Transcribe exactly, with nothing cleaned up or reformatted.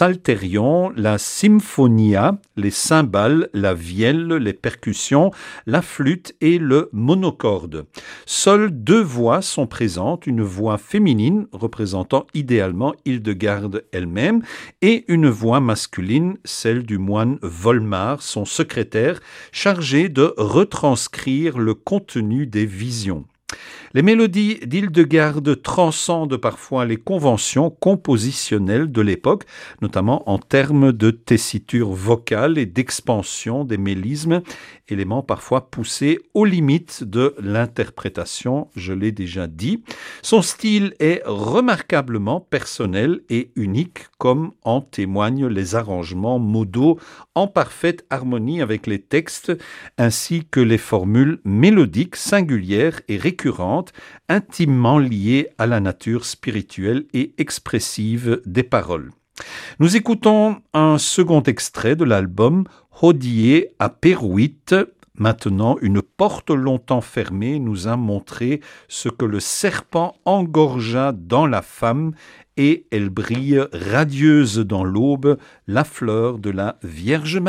psalterion, la symphonia, les cymbales, la vielle, les percussions, la flûte et le monocorde. Seules deux voix sont présentes, une voix féminine représentant idéalement Hildegarde elle-même et une voix masculine, celle du moine Volmar, son secrétaire, chargé de retranscrire le contenu des visions. Les mélodies d'Hildegarde transcendent parfois les conventions compositionnelles de l'époque, notamment en termes de tessiture vocale et d'expansion des mélismes, éléments parfois poussés aux limites de l'interprétation, je l'ai déjà dit. Son style est remarquablement personnel et unique, comme en témoignent les arrangements modaux en parfaite harmonie avec les textes, ainsi que les formules mélodiques singulières et récurrentes, intimement liées à la nature spirituelle et expressive des paroles. Nous écoutons un second extrait de l'album Hodie à Peruit. Maintenant, une porte longtemps fermée nous a montré ce que le serpent engorgea dans la femme, et elle brille radieuse dans l'aube, la fleur de la Vierge Marie.